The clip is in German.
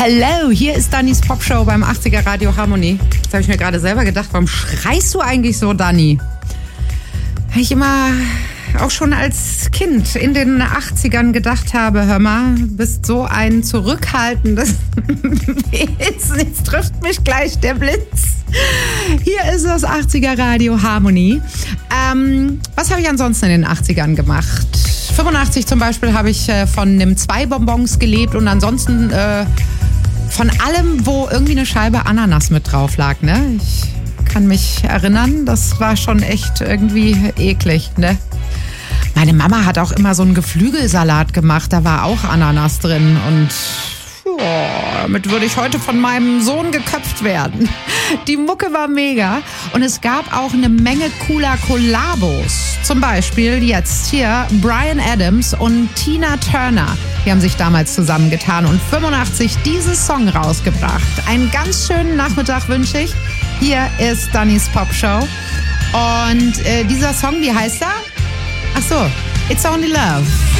Hello, hier ist Dannys Popshow beim 80er Radio Harmonie. Jetzt habe ich mir gerade selber gedacht, warum schreist du eigentlich so, Danny? Ich immer auch schon als Kind in den 80ern gedacht habe, hör mal, du bist so ein zurückhaltendes Wesen. Jetzt trifft mich gleich der Blitz. Hier ist das 80er Radio Harmonie. Was habe ich ansonsten in den 80ern gemacht? 85 zum Beispiel habe ich von einem 2-Bonbons gelebt und ansonsten von allem, wo irgendwie eine Scheibe Ananas mit drauf lag, ne? Ich kann mich erinnern, das war schon echt irgendwie eklig, ne? Meine Mama hat auch immer so einen Geflügelsalat gemacht, da war auch Ananas drin und damit würde ich heute von meinem Sohn geköpft werden. Die Mucke war mega und es gab auch eine Menge cooler Kollabos. Zum Beispiel jetzt hier Bryan Adams und Tina Turner. Die haben sich damals zusammengetan und 85 diesen Song rausgebracht. Einen ganz schönen Nachmittag wünsche ich. Hier ist Dannys Popshow. Und dieser Song, wie heißt er? Ach so, It's Only Love.